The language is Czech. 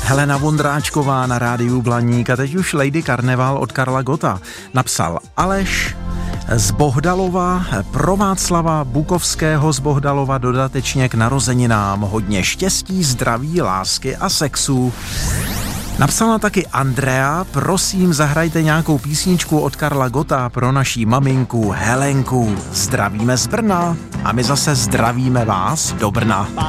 Helena Vondráčková na rádiu Blaník a teď už Lady Karneval od Karla Gotta. Napsal Aleš z Bohdalova, pro Václava Bukovského z Bohdalova dodatečně k narozeninám. Hodně štěstí, zdraví, lásky a sexu. Napsala taky Andrea, prosím zahrajte nějakou písničku od Karla Gotta pro naší maminku Helenku. Zdravíme z Brna a my zase zdravíme vás do Brna.